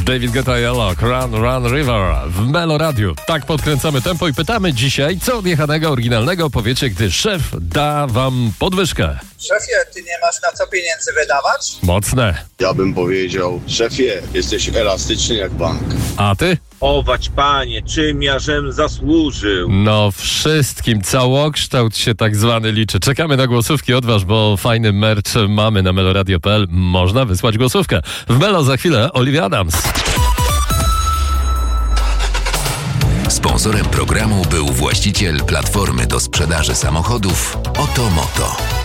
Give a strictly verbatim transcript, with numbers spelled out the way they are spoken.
David Guetta i Alok, Run, Run River w Melo Radiu. Tak podkręcamy tempo i pytamy dzisiaj, co odjechanego, oryginalnego powiecie, gdy szef da wam podwyżkę. Szefie, ty nie masz na co pieniędzy wydawać? Mocne. Ja bym powiedział, szefie, jesteś elastyczny jak bank. A ty? Ować, panie, czym ja żem zasłużył? No wszystkim, całokształt się tak zwany liczy. Czekamy na głosówki od was, bo fajny merch mamy na meloradio kropka p l. Można wysłać głosówkę. W Melo za chwilę Olivia Adams. Sponsorem programu był właściciel platformy do sprzedaży samochodów Oto Moto.